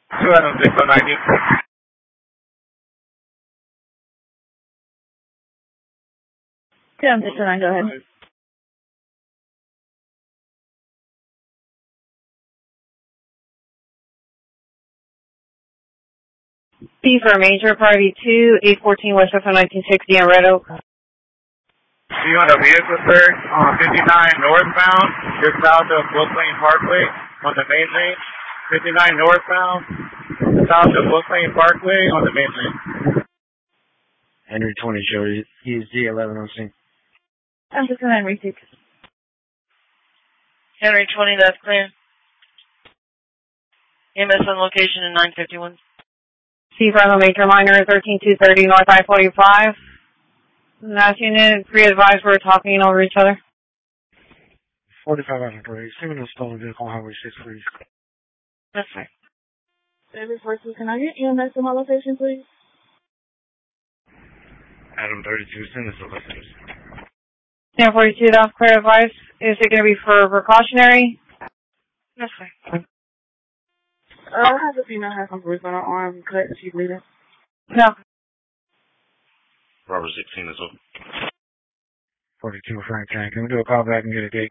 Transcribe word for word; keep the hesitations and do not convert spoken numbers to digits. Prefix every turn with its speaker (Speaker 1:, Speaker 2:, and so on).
Speaker 1: two Adam six oh ninety.
Speaker 2: two Adam six oh nine, go ahead. C for Major, Priority two, eight fourteen West F nineteen sixty in Red Oak.
Speaker 1: See on a vehicle, sir, on fifty-nine northbound, just south of Will Plain Parkway on the main lane. fifty-nine northbound, south of Will Plain Parkway on the main lane.
Speaker 3: Henry twenty, Jody. Use D eleven on scene.
Speaker 2: I'm just going to retake.
Speaker 4: Henry twenty, that's clear. E M S on location in nine fifty-one.
Speaker 2: C for Major, Minor, thirteen two thirty North I forty-five. Last unit, pre-advised we're talking over each other.
Speaker 3: forty-five out of three. Signal stolen vehicle on Highway six, please.
Speaker 4: That's fine.
Speaker 2: Service forces, can I get E M S in my location, please?
Speaker 3: Adam thirty-two, send us a location.
Speaker 2: ten forty-two, that's clear advice. Is it going to be for precautionary?
Speaker 4: That's fine.
Speaker 2: Uh, I have a female has some bruise on her arm, cut, and she's bleeding. No.
Speaker 3: Robert sixteen as well. forty-two, Frank Tank. Can we do a call back and get a date?